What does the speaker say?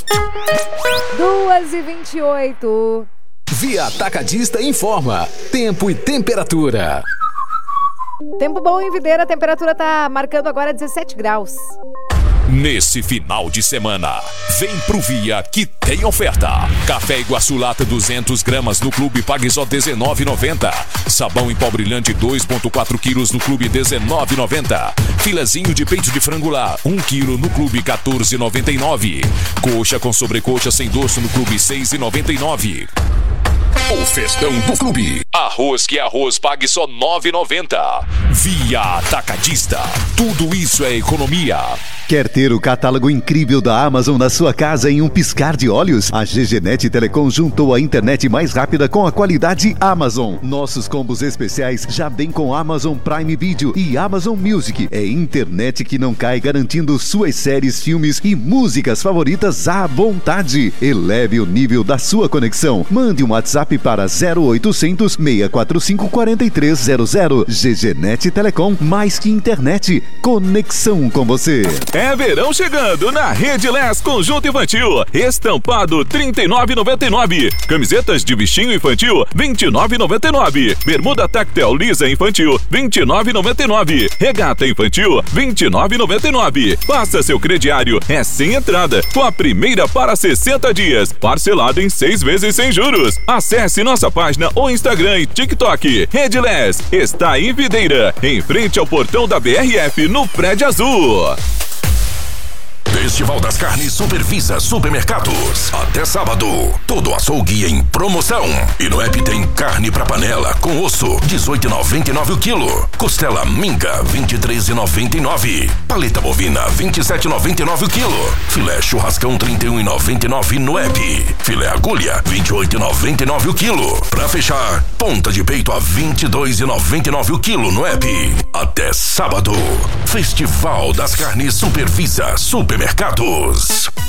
2h28. Via Atacadista informa tempo e temperatura. Tempo bom em Videira, a temperatura tá marcando agora 17 graus. Nesse final de semana, vem pro Via que tem oferta. Café Iguaçu lata 200 gramas no Clube pague só R$19,90. Sabão em pó brilhante 2,4 quilos no Clube R$19,90. Filezinho de peito de frango lá 1 quilo no Clube R$14,99. Coxa com sobrecoxa sem dorso no Clube R$6,99. O festão do Clube. Arroz que arroz pague só R$9,90. Via Atacadista. Tudo isso é economia. Quer ter o catálogo incrível da Amazon na sua casa em um piscar de olhos? A GGNet Telecom juntou a internet mais rápida com a qualidade Amazon. Nossos combos especiais já vem com Amazon Prime Video e Amazon Music. É internet que não cai, garantindo suas séries, filmes e músicas favoritas à vontade. Eleve o nível da sua conexão. Mande um WhatsApp para 0800 645 4300. GGNet Telecom, mais que internet, conexão com você. É verão chegando na Rede Les Conjunto Infantil. Estampado R$39,99. Camisetas de bichinho infantil R$29,99. Bermuda tactel lisa infantil R$29,99. Regata infantil R$29,99. Faça seu crediário, é sem entrada, com a primeira para 60 dias, parcelado em 6 vezes sem juros. Acesse nossa página ou Instagram e TikTok. Rede Les está em Videira, em frente ao portão da BRF, no Prédio Azul. Festival das Carnes Supervisa Supermercados. Até sábado, todo açougue em promoção. E no app tem carne pra panela com osso, R$18,99 o quilo. Costela minga, R$23,99. Paleta bovina, R$27,99 o quilo. Filé churrascão, R$31,99 no app. Filé agulha, R$28,99 o quilo. Pra fechar, ponta de peito a R$22,99 o quilo no app. Até sábado, Festival das Carnes Supervisa Supermercados.